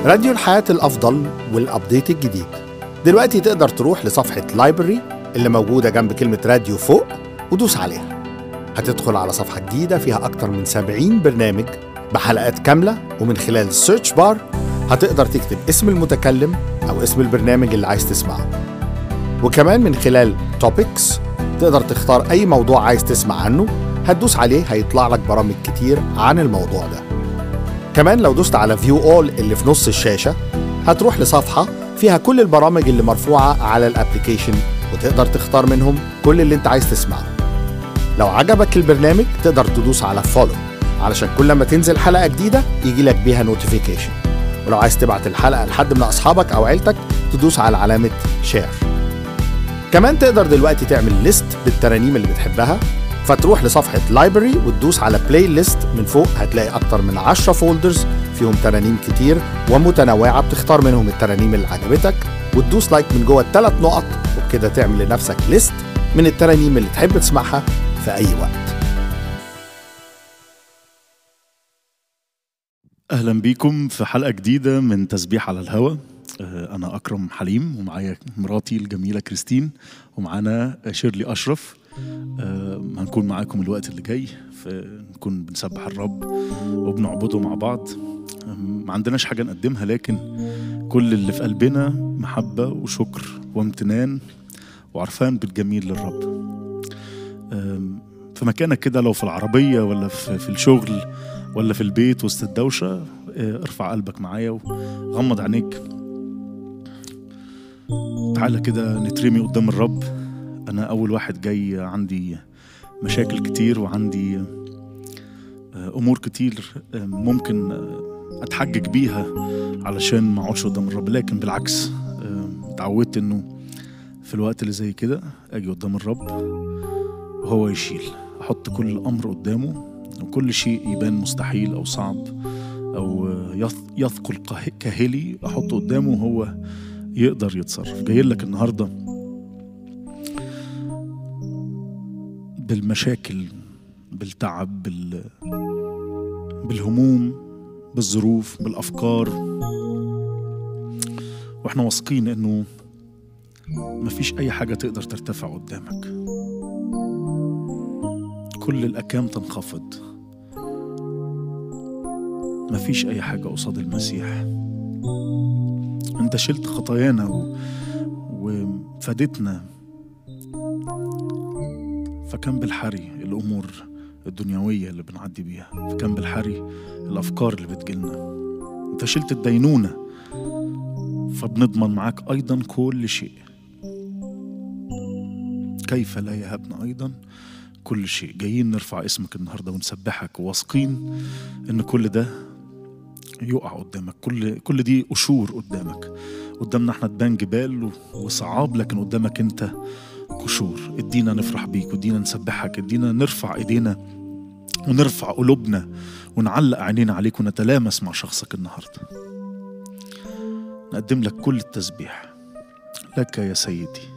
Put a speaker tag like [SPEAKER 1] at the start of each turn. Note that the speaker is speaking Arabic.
[SPEAKER 1] راديو الحياة الأفضل والأبديت الجديد. دلوقتي تقدر تروح لصفحة لايبرري اللي موجودة جنب كلمة راديو فوق ودوس عليها. هتدخل على صفحة جديدة فيها أكتر من 70 برنامج بحلقات كاملة، ومن خلال السيرش بار هتقدر تكتب اسم المتكلم أو اسم البرنامج اللي عايز تسمعه. وكمان من خلال توبكس تقدر تختار أي موضوع عايز تسمع عنه، هتدوس عليه هيطلع لك برامج كتير عن الموضوع ده. كمان لو دوست على فيو اول اللي في نص الشاشة هتروح لصفحة فيها كل البرامج اللي مرفوعة على الابليكيشن، وتقدر تختار منهم كل اللي انت عايز تسمعه. لو عجبك البرنامج تقدر تدوس على فولو علشان كل ما تنزل حلقة جديدة يجي لك بيها نوتيفيكيشن. ولو عايز تبعت الحلقة لحد من أصحابك أو عيلتك تدوس على علامة شير. كمان تقدر دلوقتي تعمل ليست بالترانيم اللي بتحبها، فتروح لصفحة لايبرري وتدوس على بلاي ليست. من فوق هتلاقي أكتر من 10 فولدرز فيهم ترانيم كتير ومتنوعة، بتختار منهم الترانيم اللي عجبتك وتدوس لايك من جوه ال3 نقط، وبكده تعمل لنفسك ليست من الترانيم اللي تحب تسمعها في أي وقت.
[SPEAKER 2] أهلا بيكم في حلقة جديدة من تسبيح على الهوى. أنا أكرم حليم ومعايا مراتي الجميلة كريستين ومعانا شيرلي أشرف. هنكون معاكم الوقت اللي جاي، نكون بنسبح الرب وبنعبده مع بعض. ما عندناش حاجة نقدمها، لكن كل اللي في قلبنا محبة وشكر وامتنان وعرفان بالجميل للرب. في مكانك كده، لو في العربية ولا في الشغل ولا في البيت وسط الدوشة، ارفع قلبك معايا وغمض عينيك. تعالى كده نترمي قدام الرب. أنا أول واحد جاي، عندي مشاكل كتير وعندي أمور كتير ممكن أتحجج بيها علشان ما أقعدش قدام الرب، لكن بالعكس اتعودت إنه في الوقت اللي زي كده أجي قدام الرب وهو يشيل. أحط كل الأمر قدامه، وكل شيء يبان مستحيل أو صعب أو يثقل كاهلي أحطه قدامه وهو يقدر يتصرف. جاي لك النهاردة بالمشاكل، بالتعب، بالهموم، بالظروف، بالأفكار، وإحنا واثقين إنه مفيش أي حاجة تقدر ترتفع قدامك. كل الأكام تنخفض، مفيش أي حاجة قصاد المسيح. أنت شلت خطايانا وفادتنا، فكان بالحري الأمور الدنيوية اللي بنعدي بيها، فكان بالحري الأفكار اللي بتجيلنا. أنت شلت الدينونة، فبنضمن معاك أيضا كل شيء. كيف لا يهبنا أيضا كل شيء. جايين نرفع اسمك النهاردة ونسبحك، وواثقين إن كل ده يقع قدامك. كل دي قشور قدامك. قدامنا احنا تبان جبال وصعاب، لكن قدامك انت قشور. ادينا نفرح بيك، ودينا نسبحك، ادينا نرفع ايدينا ونرفع قلوبنا ونعلق عينينا عليك ونتلامس مع شخصك النهاردة. نقدم لك كل التسبيح لك يا سيدي.